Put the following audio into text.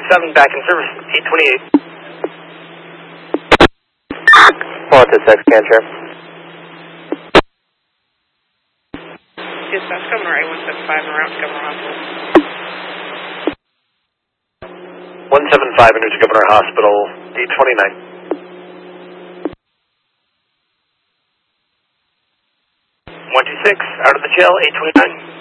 127 back in service, 828. Well, to 6, cancer. Dispatch, Governor A175 en route to Governor Hospital. 175 in route to Governor Hospital, 829. 126, out of the jail, 829.